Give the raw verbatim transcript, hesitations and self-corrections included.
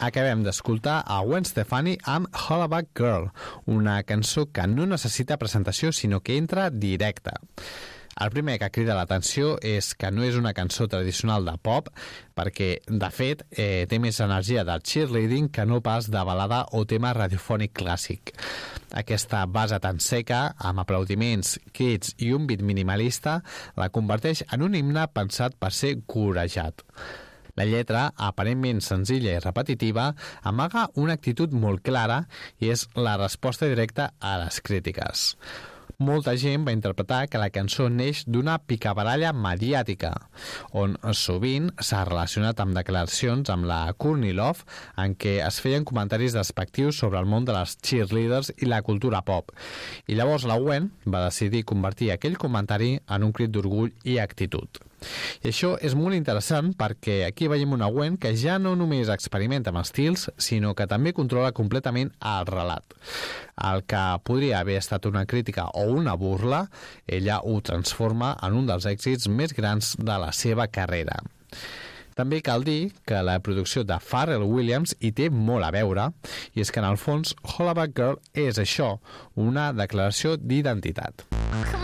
Acabem d'escoltar a Gwen Stefani amb Hollaback Girl, una cançó que no necessita presentació, sinó que entra directa. El primer que crida l'atenció és que no és una cançó tradicional de pop, perquè, de fet, eh, té més energia de cheerleading que no pas de balada o tema radiofònic clàssic. Aquesta base tan seca, amb aplaudiments, crits i un beat minimalista, la converteix en un himne pensat per ser corejat. La lletra, aparentment senzilla i repetitiva, amaga una actitud molt clara i és la resposta directa a les crítiques. Molta gent va interpretar que la cançó neix d'una picabaralla mediàtica, on sovint s'ha relacionat amb declaracions amb la Courtney Love en què es feien comentaris despectius sobre el món de les cheerleaders i la cultura pop. I llavors la Gwen va decidir convertir aquell comentari en un crit d'orgull i actitud. I això és molt interessant perquè aquí veiem una Gwen que ja no només experimenta amb estils, sinó que també controla completament el relat. El que podria haver estat una crítica o una burla, ella ho transforma en un dels èxits més grans de la seva carrera. També cal dir que la producció de Pharrell Williams hi té molt a veure, i és que en el fons Hollaback Girl és això, una declaració d'identitat.